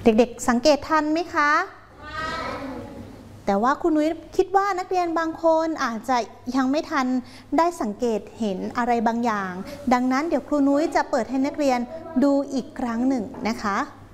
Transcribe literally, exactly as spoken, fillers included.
เด็กๆสังเกตทันไหมคะแต่ว่าครูนุ้ยคิดว่านักเรียนบางคนอาจจะยังไม่ทันได้สังเกตเห็นอะไรบางอย่างดังนั้นเดี๋ยวครูนุ้ยจะเปิดให้นักเรียนดูอีกครั้งหนึ่งนะคะ